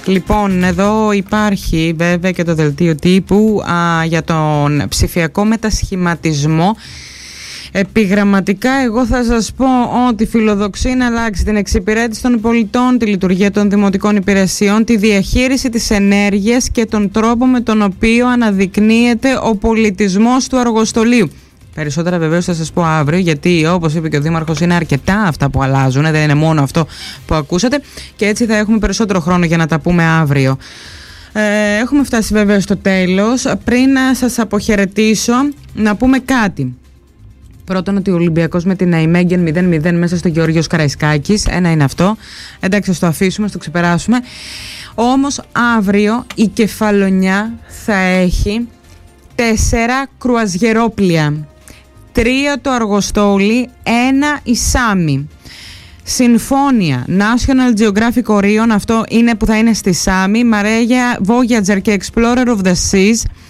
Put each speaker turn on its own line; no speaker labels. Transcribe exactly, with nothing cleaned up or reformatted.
Λοιπόν, εδώ υπάρχει βέβαια και το δελτίο τύπου α, για τον ψηφιακό μετασχηματισμό. Επιγραμματικά εγώ θα σας πω ότι φιλοδοξεί να αλλάξει την εξυπηρέτηση των πολιτών, τη λειτουργία των δημοτικών υπηρεσιών, τη διαχείριση της ενέργειας και τον τρόπο με τον οποίο αναδεικνύεται ο πολιτισμός του αργοστολίου. Περισσότερα βεβαίως θα σας πω αύριο, γιατί όπως είπε και ο Δήμαρχος είναι αρκετά αυτά που αλλάζουν, δεν είναι μόνο αυτό που ακούσατε και έτσι θα έχουμε περισσότερο χρόνο για να τα πούμε αύριο. Ε, έχουμε φτάσει βέβαια στο τέλος. Πριν να σας αποχαιρετήσω, να πούμε κάτι. Πρώτον, ότι ο Ολυμπιακός με την Αϊμέγγεν μηδέν μηδέν μέσα στο Γεώργιος Καραϊσκάκης. Ένα είναι αυτό. Εντάξει, ας το αφήσουμε, ας το ξεπεράσουμε. Όμως αύριο η Κεφαλονιά θα έχει τέσσερα κρουαζιερόπλια. Τρία το Αργοστόλι, ένα η Σάμι. Συμφώνια National Geographic Orion, αυτό είναι που θα είναι στη Σάμι, Mareia Voyager και Explorer of the Seas.